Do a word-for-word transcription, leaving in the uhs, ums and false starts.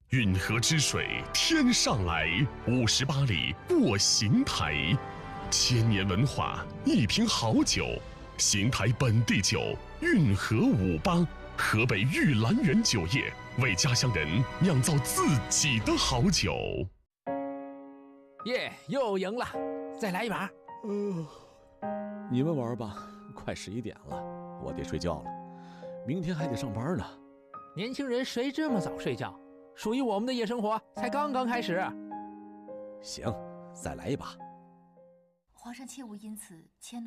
运河之水天上来，五十八里过邢台。千年文化，一瓶好酒，邢台本地酒，运河五八，河北玉兰园酒业为家乡人酿造自己的好酒。 耶，又赢了，再来一把。 呃，你们玩吧，快十一点了，我得睡觉了，明天还得上班呢。 年轻人谁这么早睡觉？属于我们的夜生活才刚刚开始。 行，再来一把。 皇上切勿因此迁怒。